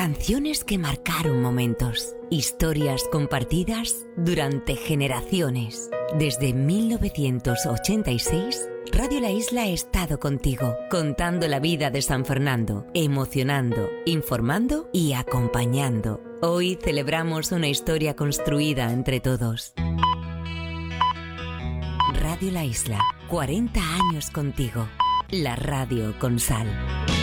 Canciones que marcaron momentos. Historias compartidas durante generaciones. Desde 1986, Radio La Isla ha estado contigo, contando la vida de San Fernando, emocionando, informando y acompañando. Hoy celebramos una historia construida entre todos. Radio La Isla, 40 años contigo. La radio con sal.